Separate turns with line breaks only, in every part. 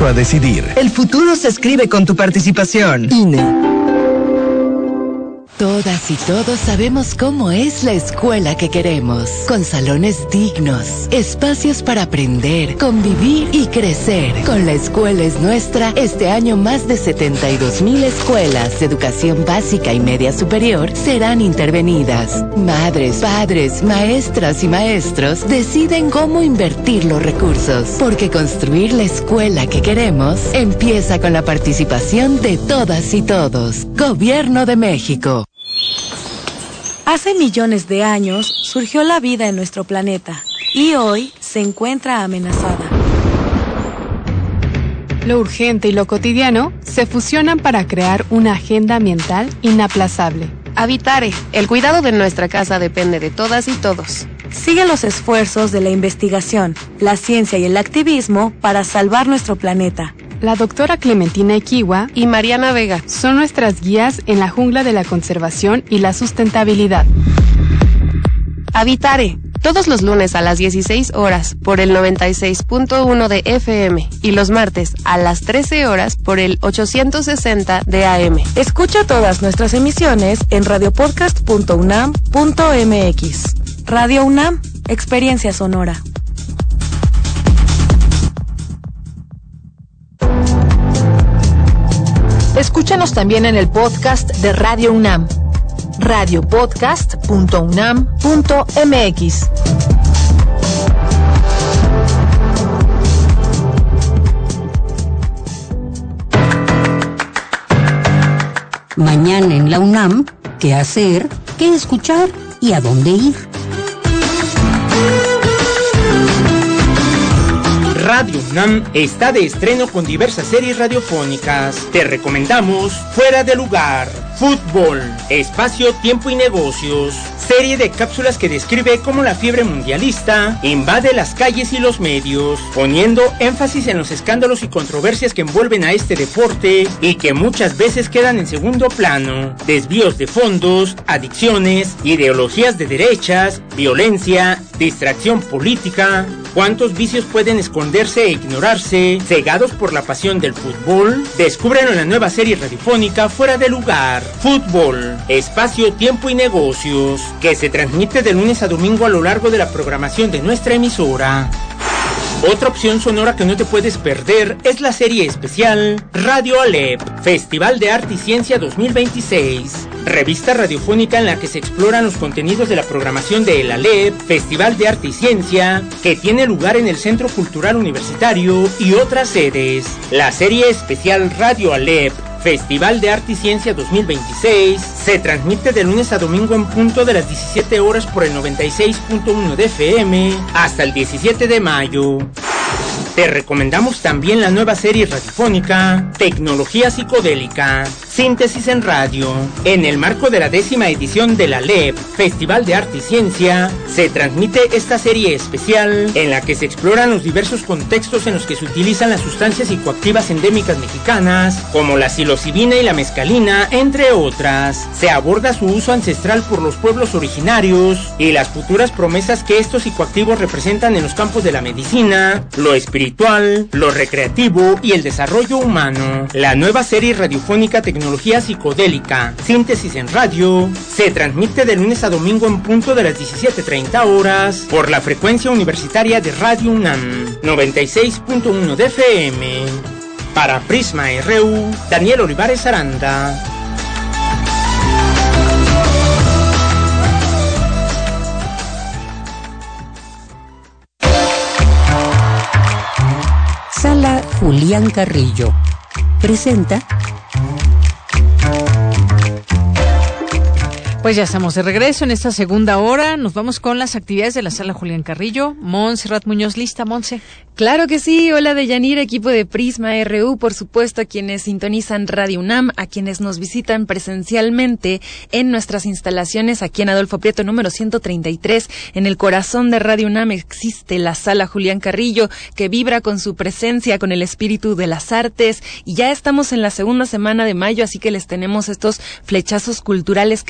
derecho a decidir.
El futuro se escribe con tu participación. INE.
Todas y todos sabemos cómo es la escuela que queremos, con salones dignos, espacios para aprender, convivir y crecer. Con La Escuela es Nuestra, este año más de 72,000 escuelas de educación básica y media superior serán intervenidas. Madres, padres, maestras y maestros deciden cómo invertir los recursos, porque construir la escuela que queremos empieza con la participación de todas y todos. Gobierno de México.
Hace millones de años surgió la vida en nuestro planeta y hoy se encuentra amenazada.
Lo urgente y lo cotidiano se fusionan para crear una agenda ambiental inaplazable.
Habitare, el cuidado de nuestra casa depende de todas y todos.
Sigue los esfuerzos de la investigación, la ciencia y el activismo para salvar nuestro planeta.
La doctora Clementina Equigua
y Mariana Vega
son nuestras guías en la jungla de la conservación y la sustentabilidad.
Habitare, todos los lunes a las 16 horas por el 96.1 de FM y los martes a las 13 horas por el 860 de AM.
Escucha todas nuestras emisiones en radiopodcast.unam.mx. Radio UNAM, experiencia sonora.
Escúchanos también en el podcast de Radio UNAM, radiopodcast.unam.mx.
Mañana en la UNAM, ¿qué hacer, qué escuchar y a dónde ir?
Radio UNAM está de estreno con diversas series radiofónicas. Te recomendamos Fuera de Lugar, Fútbol, Espacio, Tiempo y Negocios, serie de cápsulas que describe cómo la fiebre mundialista invade las calles y los medios, poniendo énfasis en los escándalos y controversias que envuelven a este deporte y que muchas veces quedan en segundo plano. Desvíos de fondos, adicciones, ideologías de derechas, violencia, distracción política. ¿Cuántos vicios pueden esconderse e ignorarse, cegados por la pasión del fútbol? Descúbrelo en la nueva serie radiofónica Fuera de Lugar, Fútbol, Espacio, Tiempo y Negocios, que se transmite de lunes a domingo a lo largo de la programación de nuestra emisora. Otra opción sonora que no te puedes perder es la serie especial Radio Alep, Festival de Arte y Ciencia 2026, revista radiofónica en la que se exploran los contenidos de la programación de El Alep, Festival de Arte y Ciencia, que tiene lugar en el Centro Cultural Universitario y otras sedes. La serie especial Radio Alep, Festival de Arte y Ciencia 2026 se transmite de lunes a domingo en punto de las 17 horas por el 96.1 de FM hasta el 17 de mayo. Te recomendamos también la nueva serie radiofónica Tecnología Psicodélica, Síntesis en Radio. En el marco de la 10ª edición de la LEP, Festival de Arte y Ciencia, se transmite esta serie especial en la que se exploran los diversos contextos en los que se utilizan las sustancias psicoactivas endémicas mexicanas, como la psilocibina y la mescalina, entre otras. Se aborda su uso ancestral por los pueblos originarios y las futuras promesas que estos psicoactivos representan en los campos de la medicina, lo espiritual, lo recreativo y el desarrollo humano. La nueva serie radiofónica Tecnología Psicodélica, Síntesis en Radio, se transmite de lunes a domingo en punto de las 17:30 horas por la frecuencia universitaria de Radio UNAM, 96.1 de FM. Para Prisma RU, Daniel Olivares Aranda.
Sala Julián Carrillo presenta.
Pues ya estamos de regreso en esta segunda hora. Nos vamos con las actividades de la Sala Julián Carrillo. Montserrat Muñoz, ¿lista, Monse?
Claro que sí. Hola, Deyanira, equipo de Prisma RU, por supuesto, a quienes sintonizan Radio UNAM, a quienes nos visitan presencialmente en nuestras instalaciones aquí en Adolfo Prieto, número 133. En el corazón de Radio UNAM existe la Sala Julián Carrillo, que vibra con su presencia, con el espíritu de las artes. Y ya estamos en la segunda semana de mayo, así que les tenemos estos flechazos culturales que van dirigidos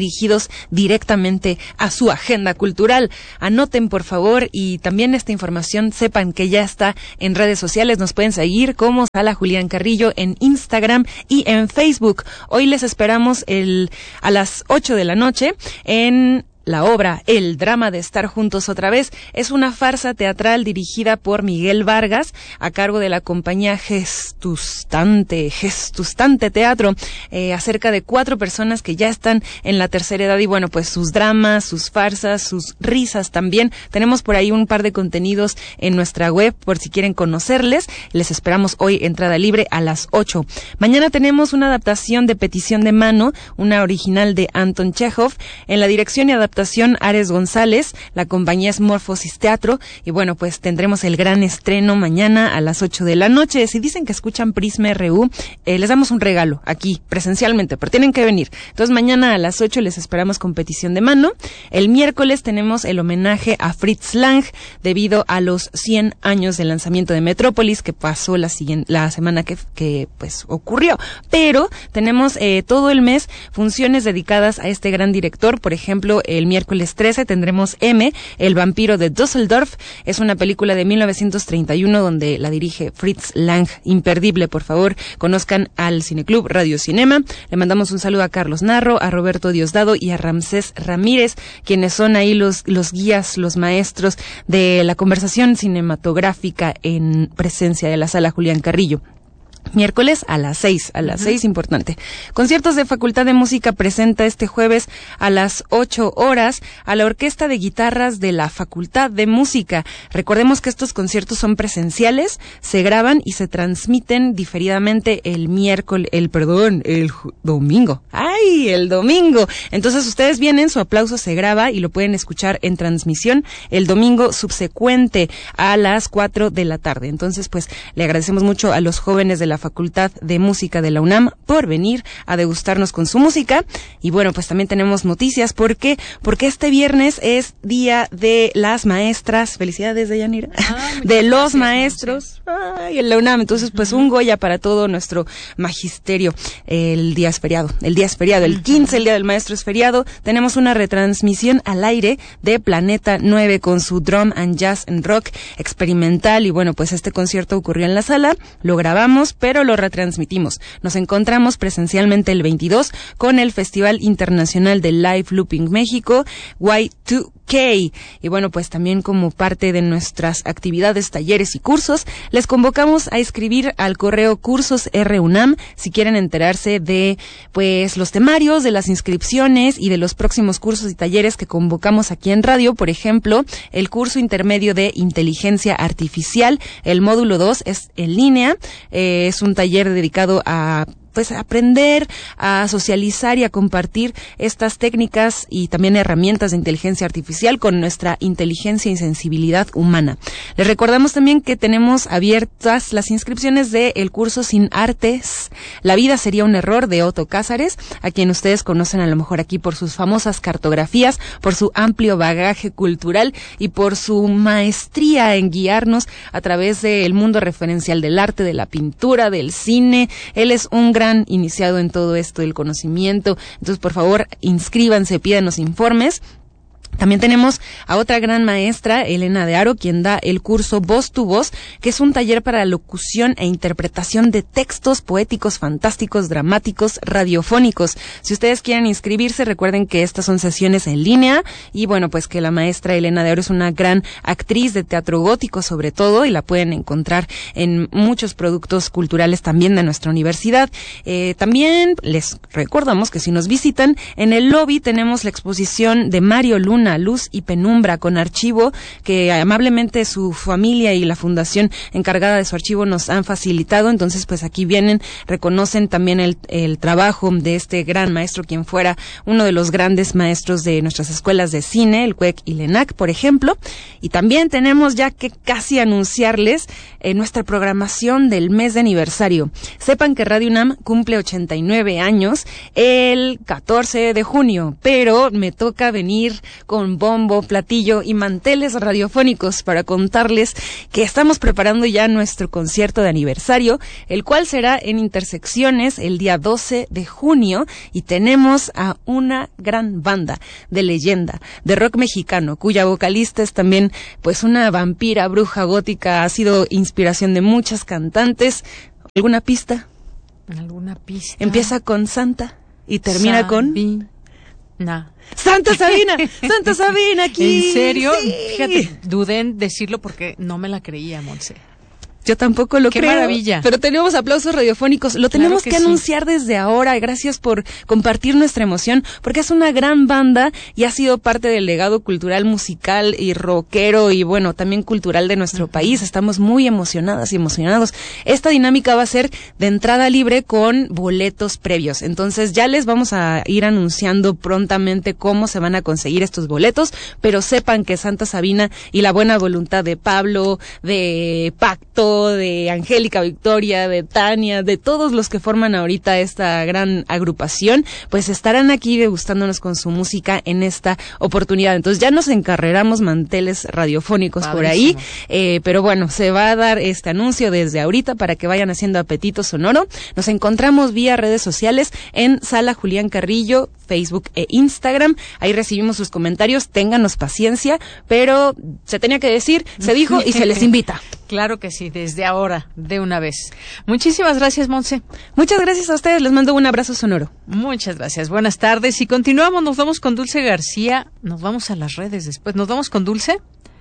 dirigidos directamente a su agenda cultural. Anoten, por favor, y también esta información sepan que ya está en redes sociales. Nos pueden seguir como Sala Julián Carrillo en Instagram y en Facebook. Hoy les esperamos a las 8 de la noche en la obra El drama de estar juntos otra vez. Es una farsa teatral dirigida por Miguel Vargas a cargo de la compañía Gestustante Teatro, acerca de 4 personas que ya están en la tercera edad y bueno, pues sus dramas, sus farsas, sus risas también. Tenemos por ahí un par de contenidos en nuestra web por si quieren conocerles. Les esperamos hoy, entrada libre a las 8. Mañana tenemos una adaptación de Petición de Mano, una original de Anton Chekhov, en la dirección y adaptación Ares González. La compañía es Morfosis Teatro y bueno, pues tendremos el gran estreno mañana a las 8 de la noche. Si dicen que escuchan Prisma RU, les damos un regalo aquí presencialmente, pero tienen que venir. Entonces mañana a las 8 les esperamos con Petición de Mano. El miércoles tenemos el homenaje a Fritz Lang debido a los 100 años del lanzamiento de Metrópolis, que pasó la semana que pues ocurrió. Pero tenemos todo el mes funciones dedicadas a este gran director. Por ejemplo, el miércoles 13 tendremos M, El vampiro de Düsseldorf. Es una película de 1931 donde la dirige Fritz Lang. Imperdible, por favor, conozcan al Cineclub Radio Cinema. Le mandamos un saludo a Carlos Narro, a Roberto Diosdado y a Ramsés Ramírez, quienes son ahí los guías, los maestros de la conversación cinematográfica en presencia de la Sala Julián Carrillo. Miércoles a las 6, importante. Conciertos de Facultad de Música presenta este jueves a las 8 horas a la Orquesta de Guitarras de la Facultad de Música. Recordemos que estos conciertos son presenciales, se graban y se transmiten diferidamente el domingo. ¡Ay, el domingo! Entonces ustedes vienen, su aplauso se graba y lo pueden escuchar en transmisión el domingo subsecuente a las 4 de la tarde. Entonces, pues, le agradecemos mucho a los jóvenes de la Facultad de Música de la UNAM por venir a degustarnos con su música. Y bueno, pues también tenemos noticias porque este viernes es Día de las Maestras. Felicidades, Deyanira. De los maestros. Ay, en la UNAM. Entonces, pues un Goya para todo nuestro magisterio. El día es feriado. El 15, el Día del Maestro, es feriado. Tenemos una retransmisión al aire de Planeta 9 con su Drum and Jazz and Rock experimental. Y bueno, pues este concierto ocurrió en la sala. Lo grabamos, pero lo retransmitimos. Nos encontramos presencialmente el 22 con el Festival Internacional de Live Looping México, Y2K. Y bueno, pues también como parte de nuestras actividades, talleres y cursos, les convocamos a escribir al correo cursosrunam si quieren enterarse de pues los temarios, de las inscripciones y de los próximos cursos y talleres que convocamos aquí en radio. Por ejemplo, el curso intermedio de Inteligencia Artificial, el módulo 2 es en línea, es un taller dedicado a pues aprender a socializar y a compartir estas técnicas y también herramientas de inteligencia artificial con nuestra inteligencia y sensibilidad humana. Les recordamos también que tenemos abiertas las inscripciones de el curso Sin Artes, La vida sería un error, de Otto Cázares, a quien ustedes conocen a lo mejor aquí por sus famosas cartografías, por su amplio bagaje cultural y por su maestría en guiarnos a través del mundo referencial del arte, de la pintura, del cine. Él es un gran iniciado en todo esto del conocimiento. Entonces, por favor, inscríbanse, pídanos informes. También tenemos a otra gran maestra, Elena de Aro, quien da el curso Voz tu Voz, que es un taller para locución e interpretación de textos poéticos, fantásticos, dramáticos, radiofónicos. Si ustedes quieren inscribirse, recuerden que estas son sesiones en línea y bueno, pues que la maestra Elena de Aro es una gran actriz de teatro gótico sobre todo y la pueden encontrar en muchos productos culturales también de nuestra universidad. También les recordamos que si nos visitan, en el lobby tenemos la exposición de Mario Luna, Luz y Penumbra, con archivo que amablemente su familia y la fundación encargada de su archivo nos han facilitado. Entonces, pues aquí vienen, reconocen también el trabajo de este gran maestro, quien fuera uno de los grandes maestros de nuestras escuelas de cine, el CUEC y LENAC, por ejemplo. Y también tenemos ya que casi anunciarles nuestra programación del mes de aniversario. Sepan que Radio UNAM cumple 89 años el 14 de junio, pero me toca venir con bombo, platillo y manteles radiofónicos para contarles que estamos preparando ya nuestro concierto de aniversario, el cual será en Intersecciones el día 12 de junio, y tenemos a una gran banda de leyenda de rock mexicano, cuya vocalista es también pues una vampira, bruja gótica, ha sido inspiración de muchas cantantes. ¿Alguna pista?
¿Alguna pista?
Empieza con Santa y termina con... Santa Sabina, Santa Sabina aquí.
¿En serio?
Sí.
Fíjate, dudé en decirlo porque no me la creía, Montse.
Yo tampoco lo creo.
¡Qué maravilla!
Pero tenemos aplausos radiofónicos. Lo tenemos que anunciar desde ahora. Gracias por compartir nuestra emoción, porque es una gran banda y ha sido parte del legado cultural, musical y rockero y bueno, también cultural de nuestro país. Estamos muy emocionadas y emocionados. Esta dinámica va a ser de entrada libre con boletos previos. Entonces ya les vamos a ir anunciando prontamente cómo se van a conseguir estos boletos, pero sepan que Santa Sabina y la buena voluntad de Pablo, de Pacto, de Angélica Victoria, de Tania, de todos los que forman ahorita esta gran agrupación, pues estarán aquí degustándonos con su música en esta oportunidad. Entonces ya nos encarreramos manteles radiofónicos por ahí, pero bueno, se va a dar este anuncio desde ahorita para que vayan haciendo apetito sonoro. Nos encontramos vía redes sociales en Sala Julián Carrillo, Facebook e Instagram. Ahí recibimos sus comentarios, ténganos paciencia, pero se tenía que decir, se dijo y se les invita.
Claro que sí, desde ahora, de una vez. Muchísimas gracias, Montse.
Muchas gracias a ustedes, les mando un abrazo sonoro.
Muchas gracias, buenas tardes. Y continuamos, nos vamos con Dulce García, nos vamos a las redes después. ¿Nos vamos con Dulce?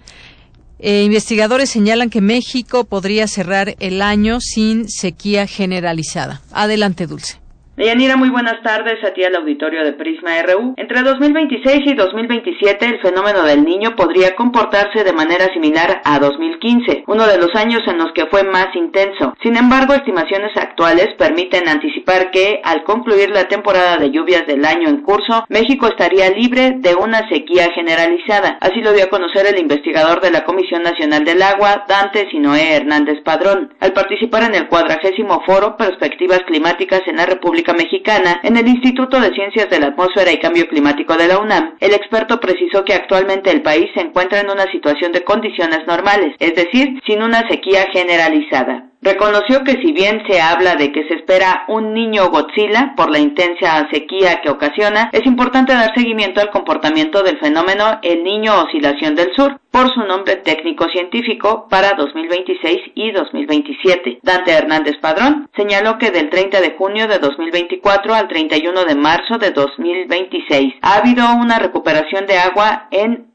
Investigadores señalan que México podría cerrar el año sin sequía generalizada. Adelante, Dulce.
Deyanira, muy buenas tardes a ti al auditorio de Prisma RU. Entre 2026 y 2027 el fenómeno del Niño podría comportarse de manera similar a 2015, uno de los años en los que fue más intenso. Sin embargo, estimaciones actuales permiten anticipar que, al concluir la temporada de lluvias del año en curso, México estaría libre de una sequía generalizada. Así lo dio a conocer el investigador de la Comisión Nacional del Agua, Dante Sinoé Hernández Padrón, al participar en el 40º Foro Perspectivas Climáticas en la República Mexicana en el Instituto de Ciencias de la Atmósfera y Cambio Climático de la UNAM. El experto precisó que actualmente el país se encuentra en una situación de condiciones normales, es decir, sin una sequía generalizada. Reconoció que si bien se habla de que se espera un niño Godzilla por la intensa sequía que ocasiona, es importante dar seguimiento al comportamiento del fenómeno El Niño Oscilación del Sur, por su nombre técnico-científico, para 2026 y 2027. Dante Hernández Padrón señaló que del 30 de junio de 2024 al 31 de marzo de 2026 ha habido una recuperación de agua en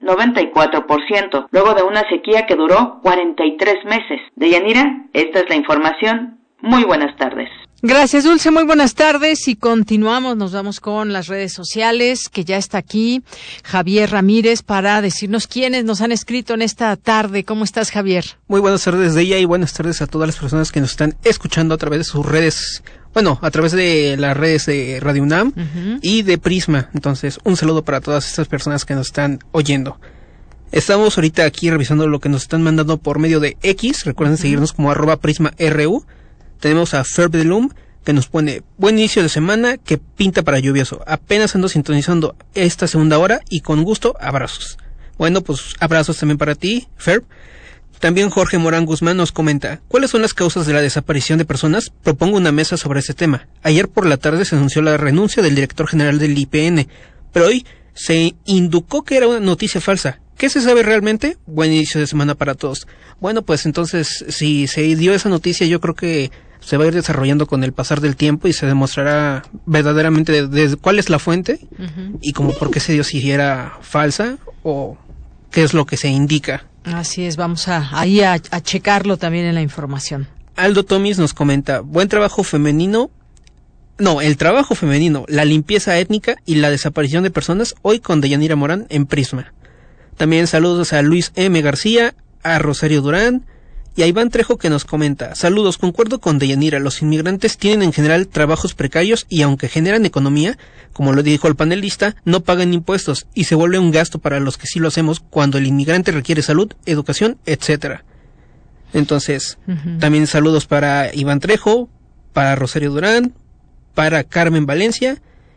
94%, luego de una sequía que duró 43 meses. Deyanira, esta es la información. Muy buenas tardes.
Gracias, Dulce, muy buenas tardes y continuamos, nos vamos con las redes sociales, que ya está aquí Javier Ramírez para decirnos quiénes nos han escrito en esta tarde. ¿Cómo estás, Javier?
Muy buenas tardes, Deya, y buenas tardes a todas las personas que nos están escuchando a través de sus redes, bueno, a través de las redes de Radio UNAM y de Prisma. Entonces, un saludo para todas estas personas que nos están oyendo. Estamos ahorita aquí revisando lo que nos están mandando por medio de X. Recuerden seguirnos como @PrismaRU. Tenemos a Ferb de Loom, que nos pone: buen inicio de semana, que pinta para lluvioso. Apenas ando sintonizando esta segunda hora y con gusto, abrazos. Bueno, pues abrazos también para ti, Ferb. También Jorge Morán Guzmán nos comenta: ¿cuáles son las causas de la desaparición de personas? Propongo una mesa sobre este tema. Ayer por la tarde se anunció la renuncia del director general del IPN, pero hoy se inducó que era una noticia falsa. ¿Qué se sabe realmente? Buen inicio de semana para todos. Bueno, pues entonces, si se dio esa noticia, yo creo que se va a ir desarrollando con el pasar del tiempo y se demostrará verdaderamente de cuál es la fuente y como por qué se dio, si era falsa o qué es lo que se indica.
Así es, vamos ahí a checarlo también en la información.
Aldo Tomis nos comenta: buen trabajo femenino. No, el trabajo femenino, la limpieza étnica y la desaparición de personas, hoy con Deyanira Morán en Prisma. También saludos a Luis M. García, a Rosario Durán y a Iván Trejo, que nos comenta: saludos, concuerdo con Deyanira, los inmigrantes tienen en general trabajos precarios y aunque generan economía, como lo dijo el panelista, no pagan impuestos y se vuelve un gasto para los que sí lo hacemos cuando el inmigrante requiere salud, educación, etcétera. Entonces, también saludos para Iván Trejo, para Rosario Durán, para Carmen Valencia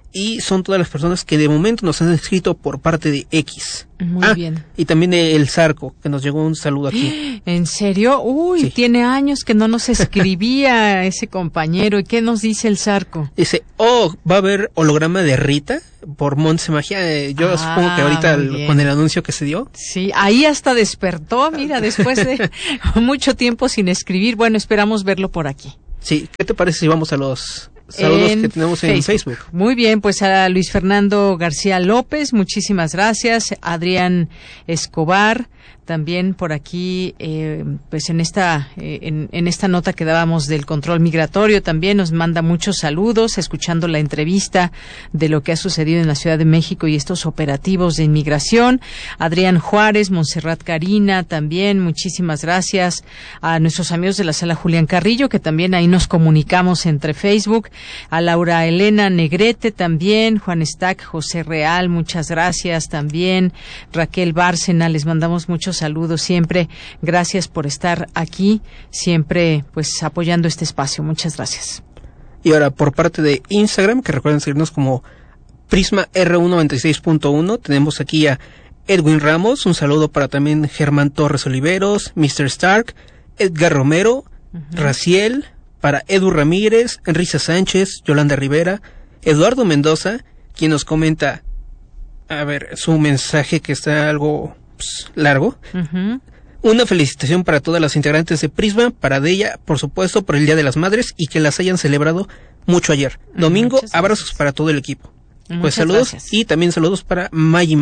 y son todas las personas que de momento nos han escrito por parte de X.
Muy bien.
Y también el Zarco, que nos llegó un saludo aquí.
¿En serio? Uy, sí. Tiene años que no nos escribía ese compañero. ¿Y qué nos dice el Zarco?
Dice, va a haber holograma de Rita por Montse Magia. Yo supongo que ahorita con el anuncio que se dio.
Sí, ahí hasta despertó, mira, después de mucho tiempo sin escribir. Bueno, esperamos verlo por aquí.
Sí, ¿qué te parece si vamos a los saludos que tenemos en Facebook?
Muy bien, pues a Luis Fernando García López, muchísimas gracias. Adrián Escobar, también por aquí, pues en esta nota que dábamos del control migratorio, también nos manda muchos saludos, escuchando la entrevista de lo que ha sucedido en la Ciudad de México y estos operativos de inmigración. Adrián Juárez, Montserrat Karina, también muchísimas gracias a nuestros amigos de la Sala Julián Carrillo, que también ahí nos comunicamos entre Facebook. A Laura Elena Negrete también, Juan Stack, José Real, muchas gracias también. Raquel Bárcena, les mandamos muchos saludos siempre. Gracias por estar aquí, siempre pues apoyando este espacio. Muchas gracias.
Y ahora por parte de Instagram, que recuerden seguirnos como Prisma R196.1, tenemos aquí a Edwin Ramos, un saludo para también Germán Torres Oliveros, Mr. Stark, Edgar Romero, Raciel, para Edu Ramírez, Enrique Sánchez, Yolanda Rivera, Eduardo Mendoza, quien nos comenta, a ver, su mensaje que está algo largo. Una felicitación para todas las integrantes de Prisma, para Deya, por supuesto, por el Día de las Madres y que las hayan celebrado mucho ayer. Domingo, abrazos para todo el equipo. Pues saludos y también saludos para Maggie.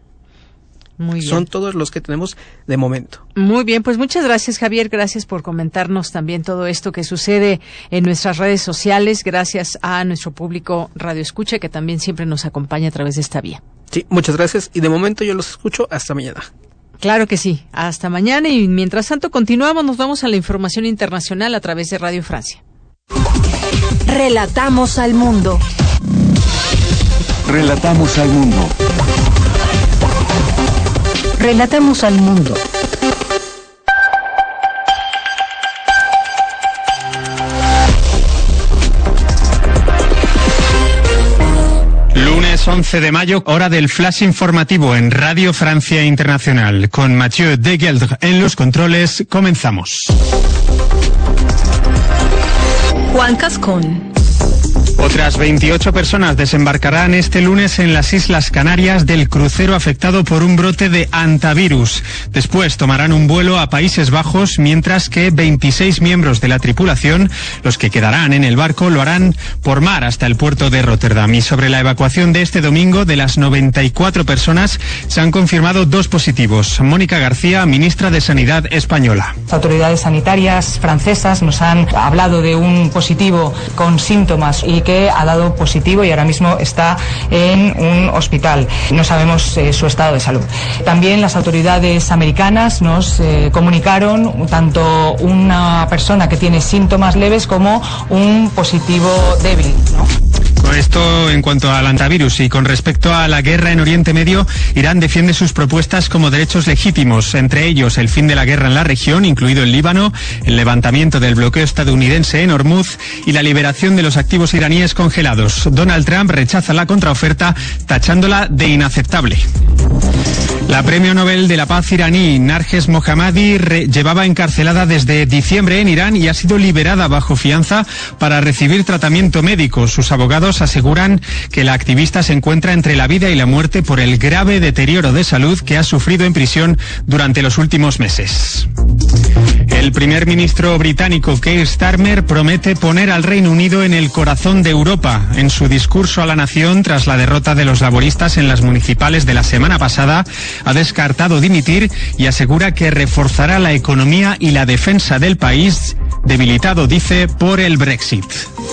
Muy bien.
Son todos los que tenemos de momento.
Muy bien, pues muchas gracias, Javier. Gracias por comentarnos también todo esto que sucede en nuestras redes sociales. Gracias a nuestro público Radio Escucha, que también siempre nos acompaña a través de esta vía.
Sí, muchas gracias. Y de momento yo los escucho hasta mañana.
Claro que sí. Hasta mañana. Y mientras tanto continuamos, nos vamos a la información internacional a través de Radio Francia.
Relatamos al mundo.
Relatamos al mundo.
Relatamos al mundo.
Lunes 11 de mayo, hora del flash informativo en Radio Francia Internacional. Con Mathieu Degeldre en los controles, comenzamos.
Juan Cascón.
Otras 28 personas desembarcarán este lunes en las Islas Canarias del crucero afectado por un brote de hantavirus. Después tomarán un vuelo a Países Bajos, mientras que 26 miembros de la tripulación, los que quedarán en el barco, lo harán por mar hasta el puerto de Rotterdam. Y sobre la evacuación de este domingo, de las 94 personas, se han confirmado 2 positivos. Mónica García, ministra de Sanidad española.
Las autoridades sanitarias francesas nos han hablado de un positivo con síntomas y que ha dado positivo y ahora mismo está en un hospital. No sabemos su estado de salud. También las autoridades americanas nos comunicaron tanto una persona que tiene síntomas leves como un positivo débil, ¿no?
Con esto en cuanto al hantavirus y con respecto a la guerra en Oriente Medio, Irán defiende sus propuestas como derechos legítimos, entre ellos el fin de la guerra en la región, incluido el Líbano, el levantamiento del bloqueo estadounidense en Hormuz y la liberación de los activos iraníes congelados. Donald Trump rechaza la contraoferta, tachándola de inaceptable. La premio Nobel de la Paz iraní Narges Mohammadi llevaba encarcelada desde diciembre en Irán y ha sido liberada bajo fianza para recibir tratamiento médico. Sus abogados aseguran que la activista se encuentra entre la vida y la muerte por el grave deterioro de salud que ha sufrido en prisión durante los últimos meses. El primer ministro británico Keir Starmer promete poner al Reino Unido en el corazón de Europa. En su discurso a la nación tras la derrota de los laboristas en las municipales de la semana pasada, ha descartado dimitir y asegura que reforzará la economía y la defensa del país, debilitado, dice, por el Brexit.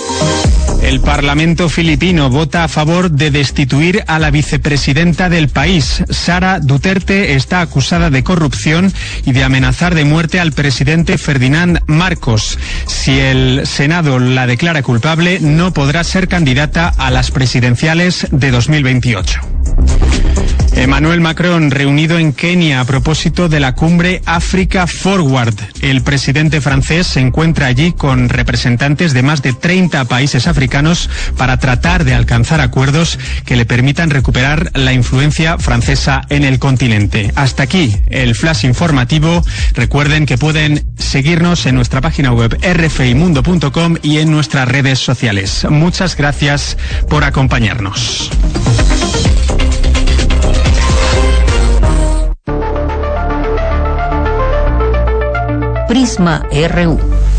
El Parlamento filipino vota a favor de destituir a la vicepresidenta del país. Sara Duterte está acusada de corrupción y de amenazar de muerte al presidente Ferdinand Marcos. Si el Senado la declara culpable, no podrá ser candidata a las presidenciales de 2028. Emmanuel Macron reunido en Kenia a propósito de la cumbre Africa Forward. El presidente francés se encuentra allí con representantes de más de 30 países africanos para tratar de alcanzar acuerdos que le permitan recuperar la influencia francesa en el continente. Hasta aquí el flash informativo. Recuerden que pueden seguirnos en nuestra página web rfimundo.com y en nuestras redes sociales. Muchas gracias por acompañarnos.
Prisma RU.